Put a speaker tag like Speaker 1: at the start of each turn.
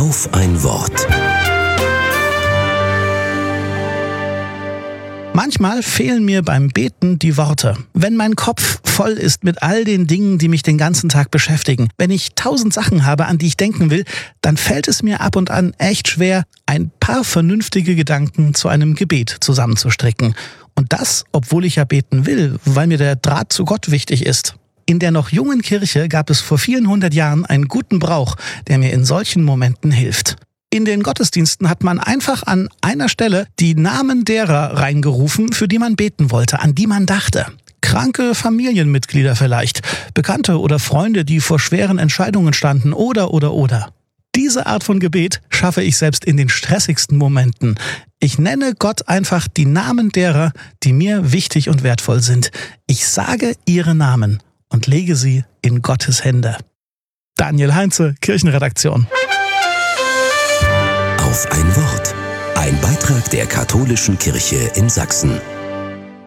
Speaker 1: Auf ein Wort.
Speaker 2: Manchmal fehlen mir beim Beten die Worte. Wenn mein Kopf voll ist mit all den Dingen, die mich den ganzen Tag beschäftigen, wenn ich 1000 Sachen habe, an die ich denken will, dann fällt es mir ab und an echt schwer, ein paar vernünftige Gedanken zu einem Gebet zusammenzustricken. Und das, obwohl ich ja beten will, weil mir der Draht zu Gott wichtig ist. In der noch jungen Kirche gab es vor vielen 100 Jahren einen guten Brauch, der mir in solchen Momenten hilft. In den Gottesdiensten hat man einfach an einer Stelle die Namen derer reingerufen, für die man beten wollte, an die man dachte. Kranke Familienmitglieder vielleicht, Bekannte oder Freunde, die vor schweren Entscheidungen standen oder. Diese Art von Gebet schaffe ich selbst in den stressigsten Momenten. Ich nenne Gott einfach die Namen derer, die mir wichtig und wertvoll sind. Ich sage ihre Namen und lege sie in Gottes Hände. Daniel Heinze, Kirchenredaktion.
Speaker 1: Auf ein Wort. Ein Beitrag der Katholischen Kirche in Sachsen.